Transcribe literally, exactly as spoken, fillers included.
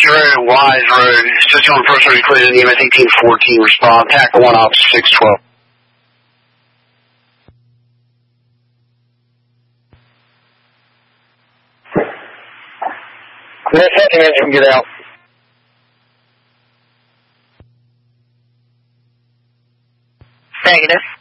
Road, Wise Road. System on first road, clear to E M S eighteen fourteen, respond. Tack one off six twelve. Miss Heavy Engine, get out. Negative.